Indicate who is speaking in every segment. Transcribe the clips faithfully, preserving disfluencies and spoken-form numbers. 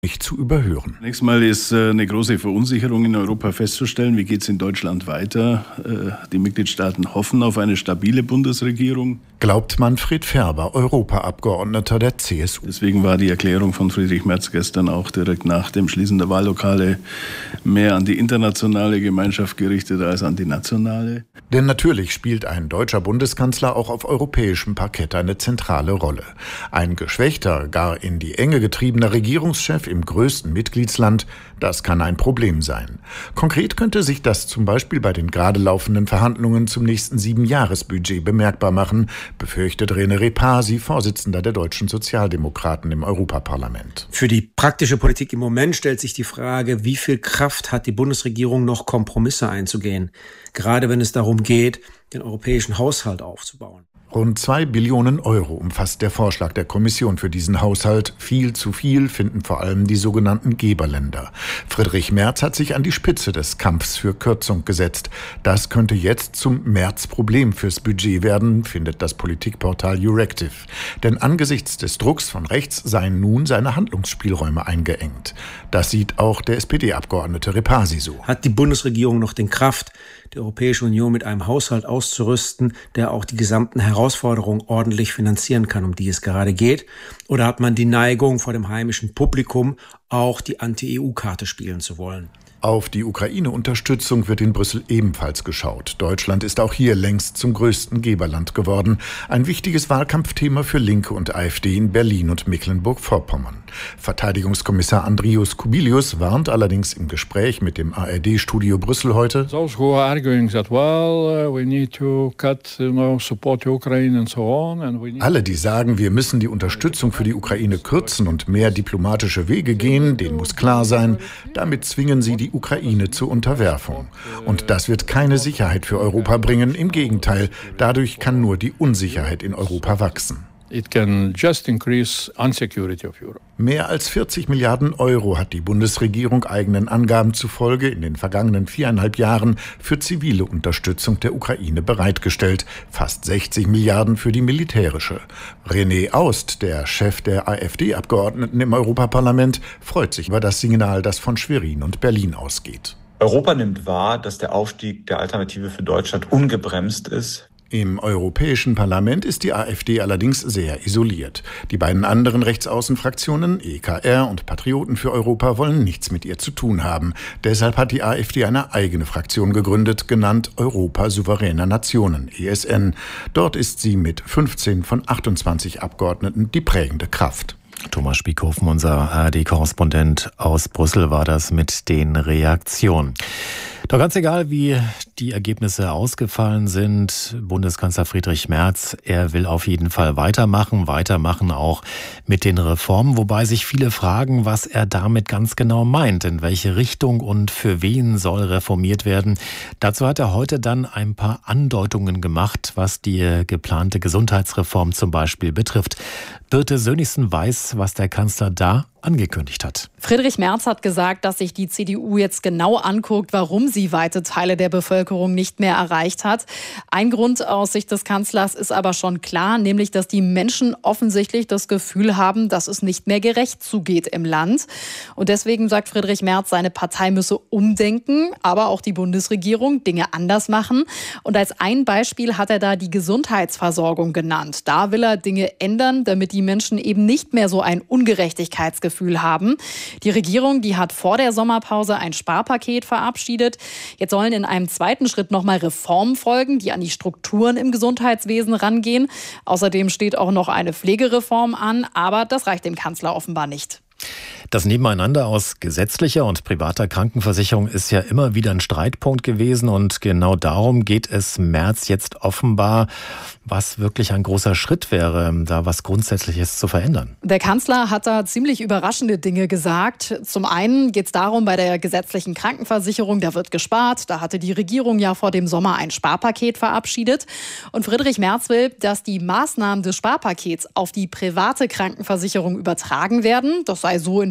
Speaker 1: nicht zu überhören.
Speaker 2: Zunächst mal ist eine große Verunsicherung in Europa festzustellen. Wie geht es in Deutschland weiter? Die Mitgliedstaaten hoffen auf eine stabile Bundesregierung.
Speaker 1: Glaubt Manfred Ferber, Europaabgeordneter der C S U.
Speaker 2: Deswegen war die Erklärung von Friedrich Merz gestern auch direkt nach dem Schließen der Wahllokale mehr an die internationale Gemeinschaft gerichtet als an die nationale.
Speaker 1: Denn natürlich spielt ein deutscher Bundeskanzler auch auf europäischem Parkett eine zentrale Rolle. Ein geschwächter, gar in die Enge getriebener Regierungschef im größten Mitgliedsland, das kann ein Problem sein. Konkret könnte sich das zum Beispiel bei den gerade laufenden Verhandlungen zum nächsten Siebenjahresbudget bemerkbar machen, befürchtet René Repasi, Vorsitzender der deutschen Sozialdemokraten im Europaparlament.
Speaker 3: Für die praktische Politik im Moment stellt sich die Frage, wie viel Kraft hat die Bundesregierung noch, Kompromisse einzugehen, gerade wenn es darum geht, den europäischen Haushalt aufzubauen.
Speaker 1: Rund zwei Billionen Euro umfasst der Vorschlag der Kommission für diesen Haushalt. Viel zu viel finden vor allem die sogenannten Geberländer. Friedrich Merz hat sich an die Spitze des Kampfs für Kürzung gesetzt. Das könnte jetzt zum Merz-Problem fürs Budget werden, findet das Politikportal Euractiv. Denn angesichts des Drucks von rechts seien nun seine Handlungsspielräume eingeengt. Das sieht auch der S P D-Abgeordnete Repasi so.
Speaker 3: Hat die Bundesregierung noch den Kraft, die Europäische Union mit einem Haushalt auszurüsten, der auch die gesamten Herausforderungen ordentlich finanzieren kann, um die es gerade geht? Oder hat man die Neigung, vor dem heimischen Publikum auch die Anti-E U-Karte spielen zu wollen?
Speaker 1: Auf die Ukraine-Unterstützung wird in Brüssel ebenfalls geschaut. Deutschland ist auch hier längst zum größten Geberland geworden. Ein wichtiges Wahlkampfthema für Linke und AfD in Berlin und Mecklenburg-Vorpommern. Verteidigungskommissar Andrius Kubilius warnt allerdings im Gespräch mit dem A R D-Studio Brüssel heute:
Speaker 4: Those who are arguing that, well, we need to cut, you know, support Ukraine and so on. And we need
Speaker 1: Alle, die sagen, wir müssen die Unterstützung für die Ukraine kürzen und mehr diplomatische Wege gehen, denen muss klar sein, damit zwingen sie die Ukraine zur Unterwerfung. Und das wird keine Sicherheit für Europa bringen. Im Gegenteil, dadurch kann nur die Unsicherheit in Europa wachsen.
Speaker 4: It can just increase insecurity of Europe.
Speaker 1: Mehr als vierzig Milliarden Euro hat die Bundesregierung eigenen Angaben zufolge in den vergangenen viereinhalb Jahren für zivile Unterstützung der Ukraine bereitgestellt. Fast sechzig Milliarden für die militärische. René Aust, der Chef der AfD-Abgeordneten im Europaparlament, freut sich über das Signal, das von Schwerin und Berlin ausgeht.
Speaker 5: Europa nimmt wahr, dass der Aufstieg der Alternative für Deutschland ungebremst ist.
Speaker 1: Im Europäischen Parlament ist die AfD allerdings sehr isoliert. Die beiden anderen Rechtsaußenfraktionen, E K R und Patrioten für Europa, wollen nichts mit ihr zu tun haben. Deshalb hat die AfD eine eigene Fraktion gegründet, genannt Europa souveräner Nationen, E S N. Dort ist sie mit fünfzehn von achtundzwanzig Abgeordneten die prägende Kraft.
Speaker 6: Thomas Spiekhofen, unser A R D-Korrespondent aus Brüssel, war das mit den Reaktionen. Doch ganz egal, wie die Ergebnisse ausgefallen sind, Bundeskanzler Friedrich Merz, er will auf jeden Fall weitermachen, weitermachen auch mit den Reformen, wobei sich viele fragen, was er damit ganz genau meint, in welche Richtung und für wen soll reformiert werden. Dazu hat er heute dann ein paar Andeutungen gemacht, was die geplante Gesundheitsreform zum Beispiel betrifft. Birte Sönnigsen weiß, was der Kanzler da angekündigt hat.
Speaker 7: Friedrich Merz hat gesagt, dass sich die C D U jetzt genau anguckt, warum sie weite Teile der Bevölkerung nicht mehr erreicht hat. Ein Grund aus Sicht des Kanzlers ist aber schon klar, nämlich, dass die Menschen offensichtlich das Gefühl haben, dass es nicht mehr gerecht zugeht im Land. Und deswegen sagt Friedrich Merz, seine Partei müsse umdenken, aber auch die Bundesregierung Dinge anders machen. Und als ein Beispiel hat er da die Gesundheitsversorgung genannt. Da will er Dinge ändern, damit die Menschen eben nicht mehr so ein Ungerechtigkeitsgefühl haben. Die Regierung, die hat vor der Sommerpause ein Sparpaket verabschiedet. Jetzt sollen in einem zweiten Schritt nochmal Reformen folgen, die an die Strukturen im Gesundheitswesen rangehen. Außerdem steht auch noch eine Pflegereform an, aber das reicht dem Kanzler offenbar nicht.
Speaker 6: Das Nebeneinander aus gesetzlicher und privater Krankenversicherung ist ja immer wieder ein Streitpunkt gewesen und genau darum geht es Merz jetzt offenbar, was wirklich ein großer Schritt wäre, da was Grundsätzliches zu verändern.
Speaker 7: Der Kanzler hat da ziemlich überraschende Dinge gesagt. Zum einen geht es darum, bei der gesetzlichen Krankenversicherung, da wird gespart. Da hatte die Regierung ja vor dem Sommer ein Sparpaket verabschiedet. Und Friedrich Merz will, dass die Maßnahmen des Sparpakets auf die private Krankenversicherung übertragen werden. Das sei so in der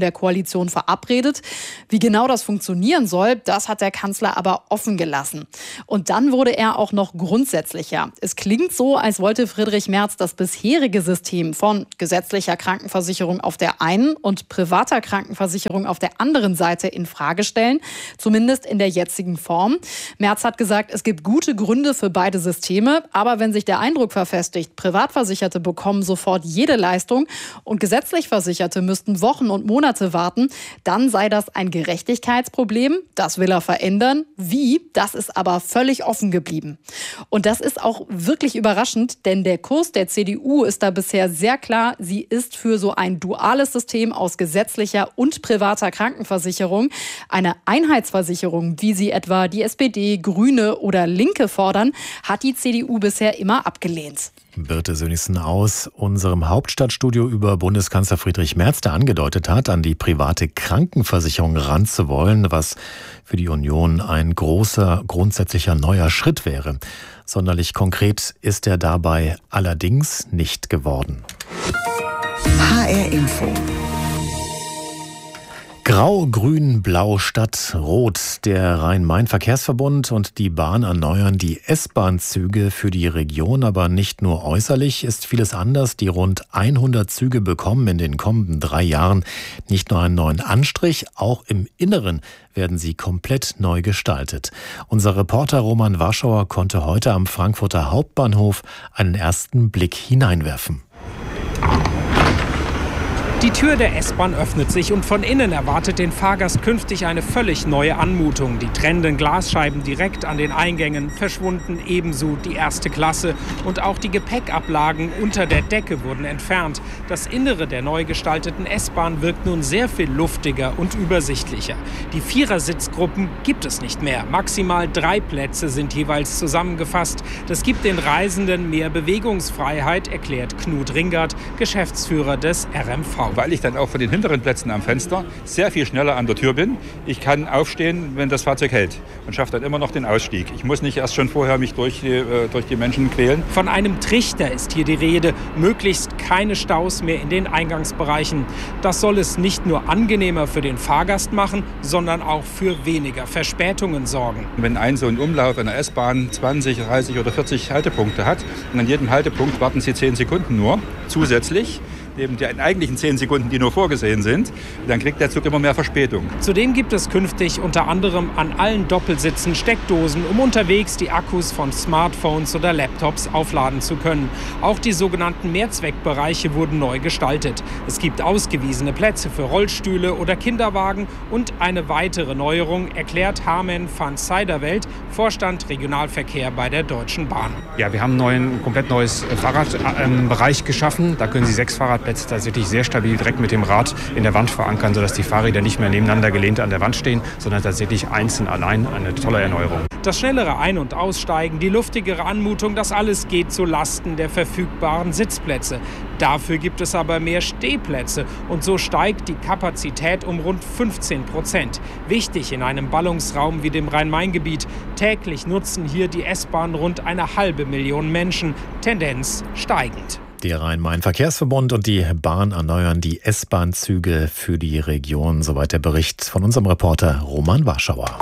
Speaker 7: der Koalition verabredet. Wie genau das funktionieren soll, das hat der Kanzler aber offen gelassen. Und dann wurde er auch noch grundsätzlicher. Es klingt so, als wollte Friedrich Merz das bisherige System von gesetzlicher Krankenversicherung auf der einen und privater Krankenversicherung auf der anderen Seite in Frage stellen, zumindest in der jetzigen Form. Merz hat gesagt, es gibt gute Gründe für beide Systeme, aber wenn sich der Eindruck verfestigt, Privatversicherte bekommen sofort jede Leistung und gesetzlich Versicherte müssten Wochen und Monate warten, dann sei das ein Gerechtigkeitsproblem. Das will er verändern. Wie? Das ist aber völlig offen geblieben. Und das ist auch wirklich überraschend, denn der Kurs der C D U ist da bisher sehr klar. Sie ist für so ein duales System aus gesetzlicher und privater Krankenversicherung. Eine Einheitsversicherung, wie sie etwa die S P D, Grüne oder Linke fordern, hat die C D U bisher immer abgelehnt.
Speaker 6: Birte Sönnigsen aus unserem Hauptstadtstudio über Bundeskanzler Friedrich Merz, der angedeutet hat, an die private Krankenversicherung ranzuwollen, was für die Union ein großer, grundsätzlicher neuer Schritt wäre. Sonderlich konkret ist er dabei allerdings nicht geworden.
Speaker 8: H R Info.
Speaker 6: Grau, Grün, Blau statt Rot. Der Rhein-Main-Verkehrsverbund und die Bahn erneuern die S-Bahn-Züge für die Region. Aber nicht nur äußerlich ist vieles anders. Die rund hundert Züge bekommen in den kommenden drei Jahren nicht nur einen neuen Anstrich, auch im Inneren werden sie komplett neu gestaltet. Unser Reporter Roman Warschauer konnte heute am Frankfurter Hauptbahnhof einen ersten Blick hineinwerfen.
Speaker 9: Die Tür der S-Bahn öffnet sich und von innen erwartet den Fahrgast künftig eine völlig neue Anmutung. Die trennenden Glasscheiben direkt an den Eingängen verschwunden, ebenso die erste Klasse. Und auch die Gepäckablagen unter der Decke wurden entfernt. Das Innere der neu gestalteten S-Bahn wirkt nun sehr viel luftiger und übersichtlicher. Die Vierersitzgruppen gibt es nicht mehr. Maximal drei Plätze sind jeweils zusammengefasst. Das gibt den Reisenden mehr Bewegungsfreiheit, erklärt Knut Ringert, Geschäftsführer des R M V.
Speaker 10: Weil ich dann auch von den hinteren Plätzen am Fenster sehr viel schneller an der Tür bin. Ich kann aufstehen, wenn das Fahrzeug hält und schaffe dann immer noch den Ausstieg. Ich muss nicht erst schon vorher mich durch die, äh, durch die Menschen quälen.
Speaker 9: Von einem Trichter ist hier die Rede. Möglichst keine Staus mehr in den Eingangsbereichen. Das soll es nicht nur angenehmer für den Fahrgast machen, sondern auch für weniger Verspätungen sorgen.
Speaker 10: Wenn ein so ein Umlauf einer S-Bahn zwanzig, dreißig oder vierzig Haltepunkte hat und an jedem Haltepunkt warten Sie zehn Sekunden nur zusätzlich, neben den eigentlichen zehn Sekunden, die nur vorgesehen sind, dann kriegt der Zug immer mehr Verspätung.
Speaker 9: Zudem gibt es künftig unter anderem an allen Doppelsitzen Steckdosen, um unterwegs die Akkus von Smartphones oder Laptops aufladen zu können. Auch die sogenannten Mehrzweckbereiche wurden neu gestaltet. Es gibt ausgewiesene Plätze für Rollstühle oder Kinderwagen und eine weitere Neuerung, erklärt Harmen van Seiderwelt, Vorstand Regionalverkehr bei der Deutschen Bahn.
Speaker 11: Ja, wir haben einen neuen, komplett neues Fahrradbereich äh, geschaffen. Da können Sie sechs Fahrradplätze tatsächlich sehr stabil direkt mit dem Rad in der Wand verankern, sodass die Fahrräder nicht mehr nebeneinander gelehnt an der Wand stehen, sondern tatsächlich einzeln allein. Eine tolle Erneuerung.
Speaker 9: Das schnellere Ein- und Aussteigen, die luftigere Anmutung, das alles geht zu Lasten der verfügbaren Sitzplätze. Dafür gibt es aber mehr Stehplätze und so steigt die Kapazität um rund fünfzehn Prozent. Wichtig in einem Ballungsraum wie dem Rhein-Main-Gebiet. Täglich nutzen hier die S-Bahn rund eine halbe Million Menschen, Tendenz steigend.
Speaker 6: Der Rhein-Main-Verkehrsverbund und die Bahn erneuern die S-Bahn-Züge für die Region. Soweit der Bericht von unserem Reporter Roman Warschauer.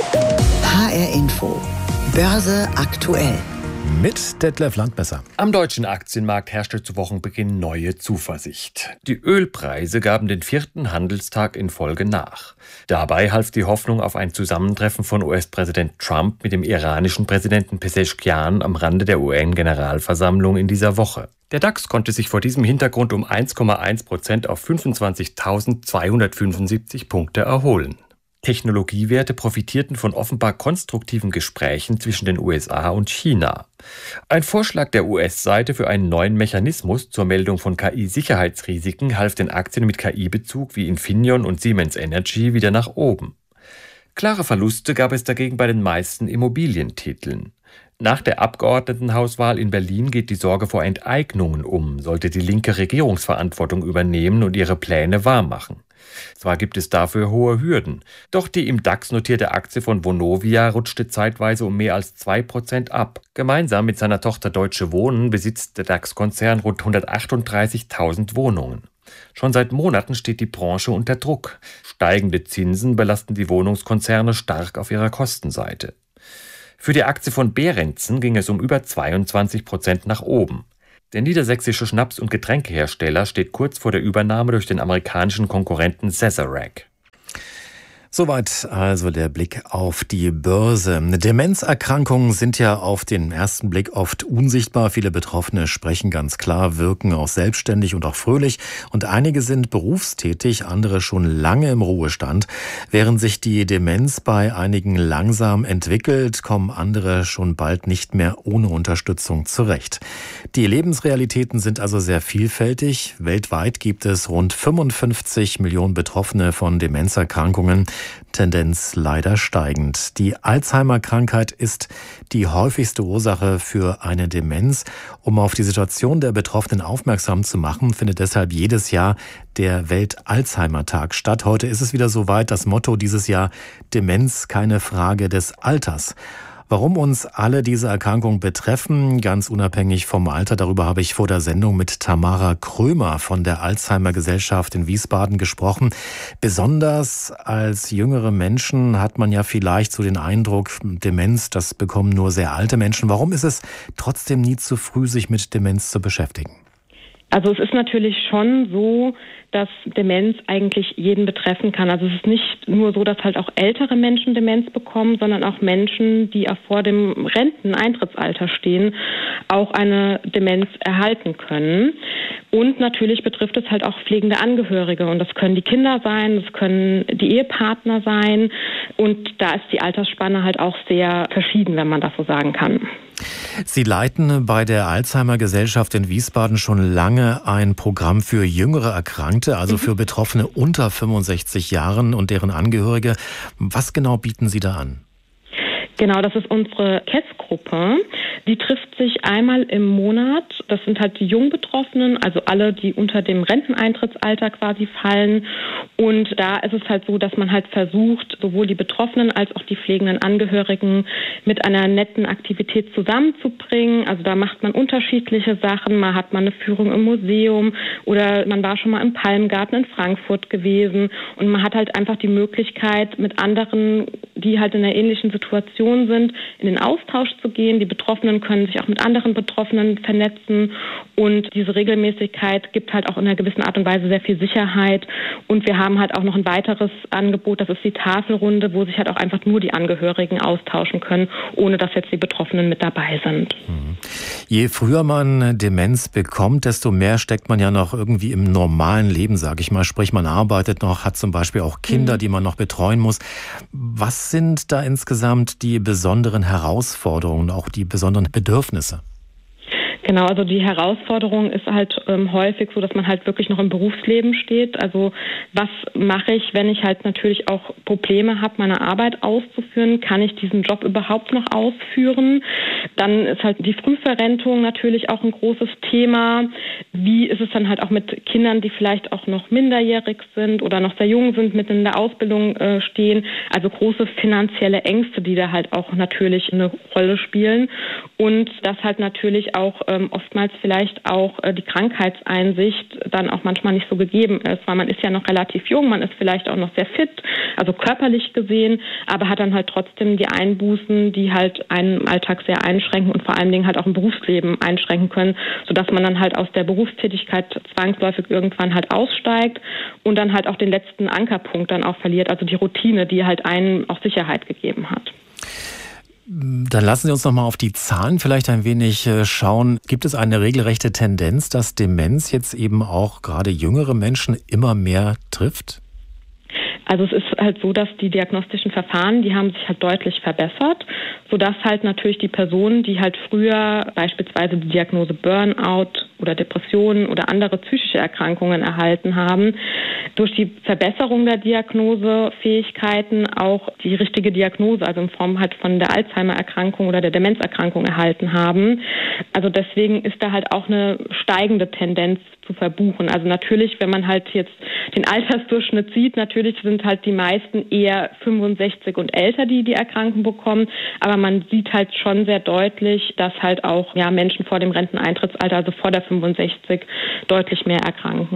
Speaker 8: H R Info. Börse aktuell.
Speaker 6: Mit Detlef Landmesser.
Speaker 12: Am deutschen Aktienmarkt herrschte zu Wochenbeginn neue Zuversicht. Die Ölpreise gaben den vierten Handelstag in Folge nach. Dabei half die Hoffnung auf ein Zusammentreffen von U S-Präsident Trump mit dem iranischen Präsidenten Pezeshkian am Rande der U N-Generalversammlung in dieser Woche. Der DAX konnte sich vor diesem Hintergrund um eins Komma eins Prozent auf fünfundzwanzigtausendzweihundertfünfundsiebzig Punkte erholen. Technologiewerte profitierten von offenbar konstruktiven Gesprächen zwischen den U S A und China. Ein Vorschlag der U S-Seite für einen neuen Mechanismus zur Meldung von K I-Sicherheitsrisiken half den Aktien mit K I-Bezug wie Infineon und Siemens Energy wieder nach oben. Klare Verluste gab es dagegen bei den meisten Immobilientiteln. Nach der Abgeordnetenhauswahl in Berlin geht die Sorge vor Enteignungen um, sollte die Linke Regierungsverantwortung übernehmen und ihre Pläne wahrmachen. Zwar gibt es dafür hohe Hürden, doch die im DAX notierte Aktie von Vonovia rutschte zeitweise um mehr als zwei Prozent ab. Gemeinsam mit seiner Tochter Deutsche Wohnen besitzt der DAX-Konzern rund hundertachtunddreißigtausend Wohnungen. Schon seit Monaten steht die Branche unter Druck. Steigende Zinsen belasten die Wohnungskonzerne stark auf ihrer Kostenseite. Für die Aktie von Behrentzen ging es um über zweiundzwanzig Prozent nach oben. Der niedersächsische Schnaps- und Getränkehersteller steht kurz vor der Übernahme durch den amerikanischen Konkurrenten Sazerac.
Speaker 6: Soweit also der Blick auf die Börse. Demenzerkrankungen sind ja auf den ersten Blick oft unsichtbar. Viele Betroffene sprechen ganz klar, wirken auch selbstständig und auch fröhlich. Und einige sind berufstätig, andere schon lange im Ruhestand. Während sich die Demenz bei einigen langsam entwickelt, kommen andere schon bald nicht mehr ohne Unterstützung zurecht. Die Lebensrealitäten sind also sehr vielfältig. Weltweit gibt es rund fünfundfünfzig Millionen Betroffene von Demenzerkrankungen. Tendenz leider steigend. Die Alzheimer-Krankheit ist die häufigste Ursache für eine Demenz. Um auf die Situation der Betroffenen aufmerksam zu machen, findet deshalb jedes Jahr der Welt-Alzheimer-Tag statt. Heute ist es wieder soweit. Das Motto dieses Jahr: Demenz, keine Frage des Alters. Warum uns alle diese Erkrankungen betreffen, ganz unabhängig vom Alter, darüber habe ich vor der Sendung mit Tamara Krömer von der Alzheimer-Gesellschaft in Wiesbaden gesprochen. Besonders als jüngere Menschen hat man ja vielleicht so den Eindruck, Demenz, das bekommen nur sehr alte Menschen. Warum ist es trotzdem nie zu früh, sich mit Demenz zu beschäftigen?
Speaker 13: Also es ist natürlich schon so, dass Demenz eigentlich jeden betreffen kann. Also es ist nicht nur so, dass halt auch ältere Menschen Demenz bekommen, sondern auch Menschen, die auch vor dem Renteneintrittsalter stehen, auch eine Demenz erhalten können. Und natürlich betrifft es halt auch pflegende Angehörige. Und das können die Kinder sein, das können die Ehepartner sein. Und da ist die Altersspanne halt auch sehr verschieden, wenn man das so sagen kann.
Speaker 6: Sie leiten bei der Alzheimer-Gesellschaft in Wiesbaden schon lange ein Programm für jüngere Erkrankte, also für Betroffene unter fünfundsechzig Jahren und deren Angehörige. Was genau bieten Sie da an?
Speaker 13: Genau, das ist unsere K E S-Gruppe. Die trifft sich einmal im Monat. Das sind halt die Jungbetroffenen, also alle, die unter dem Renteneintrittsalter quasi fallen. Und da ist es halt so, dass man halt versucht, sowohl die Betroffenen als auch die pflegenden Angehörigen mit einer netten Aktivität zusammenzubringen. Also da macht man unterschiedliche Sachen. Mal hat man eine Führung im Museum oder man war schon mal im Palmgarten in Frankfurt gewesen. Und man hat halt einfach die Möglichkeit, mit anderen, die halt in einer ähnlichen Situation sind, in den Austausch zu gehen. Die Betroffenen können sich auch mit anderen Betroffenen vernetzen und diese Regelmäßigkeit gibt halt auch in einer gewissen Art und Weise sehr viel Sicherheit. Und wir haben halt auch noch ein weiteres Angebot, das ist die Tafelrunde, wo sich halt auch einfach nur die Angehörigen austauschen können, ohne dass jetzt die Betroffenen mit dabei sind.
Speaker 6: Je früher man Demenz bekommt, desto mehr steckt man ja noch irgendwie im normalen Leben, sage ich mal. Sprich, man arbeitet noch, hat zum Beispiel auch Kinder, mhm. die man noch betreuen muss. Was sind da insgesamt die besonderen Herausforderungen, auch die besonderen Bedürfnisse?
Speaker 13: Genau, also die Herausforderung ist halt ähm, häufig so, dass man halt wirklich noch im Berufsleben steht. Also was mache ich, wenn ich halt natürlich auch Probleme habe, meine Arbeit auszuführen? Kann ich diesen Job überhaupt noch ausführen? Dann ist halt die Frühverrentung natürlich auch ein großes Thema. Wie ist es dann halt auch mit Kindern, die vielleicht auch noch minderjährig sind oder noch sehr jung sind, mitten in der Ausbildung äh, stehen? Also große finanzielle Ängste, die da halt auch natürlich eine Rolle spielen. Und das halt natürlich auch ähm, oftmals vielleicht auch äh, die Krankheitseinsicht dann auch manchmal nicht so gegeben ist, weil man ist ja noch relativ jung, man ist vielleicht auch noch sehr fit, also körperlich gesehen, aber hat dann halt trotzdem die Einbußen, die halt einen im Alltag sehr einschränken und vor allen Dingen halt auch im Berufsleben einschränken können, sodass man dann halt aus der Berufstätigkeit zwangsläufig irgendwann halt aussteigt und dann halt auch den letzten Ankerpunkt dann auch verliert, also die Routine, die halt einem auch Sicherheit gegeben hat.
Speaker 6: Dann lassen Sie uns noch mal auf die Zahlen vielleicht ein wenig schauen. Gibt es eine regelrechte Tendenz, dass Demenz jetzt eben auch gerade jüngere Menschen immer mehr trifft?
Speaker 13: Also es ist halt so, dass die diagnostischen Verfahren, die haben sich halt deutlich verbessert, sodass halt natürlich die Personen, die halt früher beispielsweise die Diagnose Burnout oder Depressionen oder andere psychische Erkrankungen erhalten haben, durch die Verbesserung der Diagnosefähigkeiten auch die richtige Diagnose, also in Form halt von der Alzheimer-Erkrankung oder der Demenzerkrankung erhalten haben. Also deswegen ist da halt auch eine steigende Tendenz zu verbuchen. Also natürlich, wenn man halt jetzt den Altersdurchschnitt sieht, natürlich sind halt die meisten eher fünfundsechzig und älter, die die Erkrankung bekommen. Aber man sieht halt schon sehr deutlich, dass halt auch ja Menschen vor dem Renteneintrittsalter, also vor der fünfundsechzig, deutlich mehr erkranken.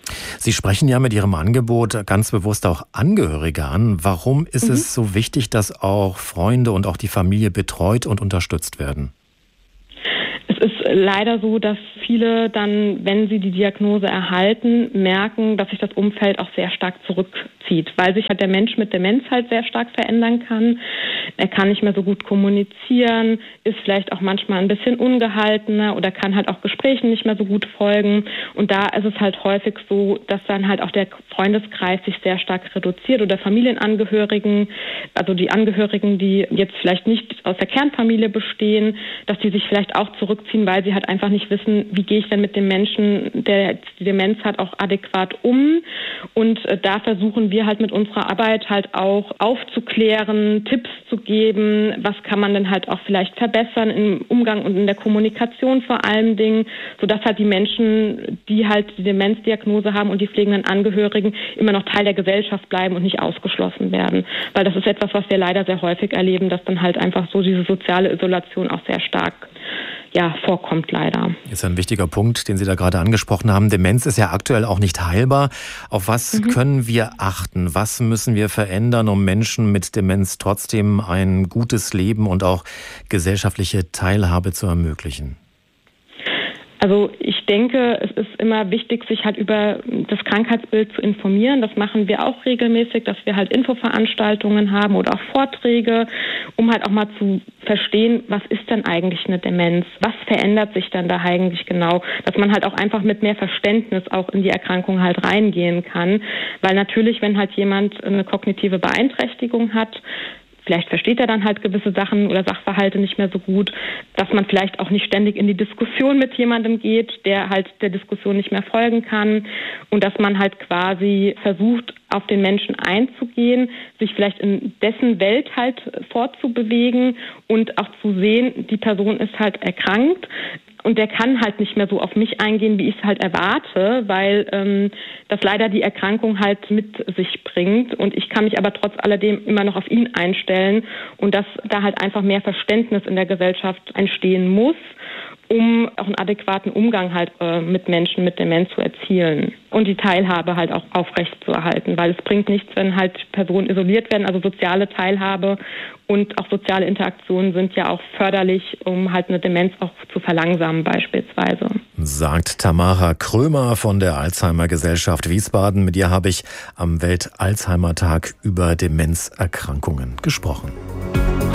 Speaker 6: Sie sprechen ja mit Ihrem Angebot ganz bewusst auch Angehörige an. Warum ist mhm. es so wichtig, dass auch Freunde und auch die Familie betreut und unterstützt werden?
Speaker 13: Es ist leider so, dass viele dann, wenn sie die Diagnose erhalten, merken, dass sich das Umfeld auch sehr stark zurückzieht, weil sich halt der Mensch mit Demenz halt sehr stark verändern kann. Er kann nicht mehr so gut kommunizieren, ist vielleicht auch manchmal ein bisschen ungehaltener oder kann halt auch Gesprächen nicht mehr so gut folgen. Und da ist es halt häufig so, dass dann halt auch der Freundeskreis sich sehr stark reduziert oder Familienangehörigen, also die Angehörigen, die jetzt vielleicht nicht aus der Kernfamilie bestehen, dass die sich vielleicht auch zurückziehen, weil sie halt einfach nicht wissen, wie gehe ich denn mit dem Menschen, der die Demenz hat, auch adäquat um. Und äh, da versuchen wir halt mit unserer Arbeit halt auch aufzuklären, Tipps zu geben, was kann man denn halt auch vielleicht verbessern im Umgang und in der Kommunikation vor allen Dingen, sodass halt die Menschen, die halt die Demenzdiagnose haben und die pflegenden Angehörigen immer noch Teil der Gesellschaft bleiben und nicht ausgeschlossen werden. Weil das ist etwas, was wir leider sehr häufig erleben, dass dann halt einfach so diese soziale Isolation auch sehr stark ja, vorkommt leider.
Speaker 6: Ist ein wichtiger Punkt, den Sie da gerade angesprochen haben. Demenz ist ja aktuell auch nicht heilbar. Auf was mhm. können wir achten? Was müssen wir verändern, um Menschen mit Demenz trotzdem ein gutes Leben und auch gesellschaftliche Teilhabe zu ermöglichen?
Speaker 13: Also ich denke, es ist immer wichtig, sich halt über das Krankheitsbild zu informieren. Das machen wir auch regelmäßig, dass wir halt Infoveranstaltungen haben oder auch Vorträge, um halt auch mal zu verstehen, was ist denn eigentlich eine Demenz? Was verändert sich dann da eigentlich genau? Dass man halt auch einfach mit mehr Verständnis auch in die Erkrankung halt reingehen kann. Weil natürlich, wenn halt jemand eine kognitive Beeinträchtigung hat, vielleicht versteht er dann halt gewisse Sachen oder Sachverhalte nicht mehr so gut, dass man vielleicht auch nicht ständig in die Diskussion mit jemandem geht, der halt der Diskussion nicht mehr folgen kann und dass man halt quasi versucht, auf den Menschen einzugehen, sich vielleicht in dessen Welt halt fortzubewegen und auch zu sehen, die Person ist halt erkrankt. Und der kann halt nicht mehr so auf mich eingehen, wie ich es halt erwarte, weil ähm, das leider die Erkrankung halt mit sich bringt. Und ich kann mich aber trotz alledem immer noch auf ihn einstellen und dass da halt einfach mehr Verständnis in der Gesellschaft entstehen muss, um auch einen adäquaten Umgang halt äh, mit Menschen mit Demenz zu erzielen und die Teilhabe halt auch aufrecht zu erhalten, weil es bringt nichts, wenn halt Personen isoliert werden, also soziale Teilhabe und auch soziale Interaktionen sind ja auch förderlich, um halt eine Demenz auch zu verlangsamen beispielsweise.
Speaker 6: Sagt Tamara Krömer von der Alzheimer-Gesellschaft Wiesbaden. Mit ihr habe ich am Welt-Alzheimer-Tag über Demenzerkrankungen gesprochen.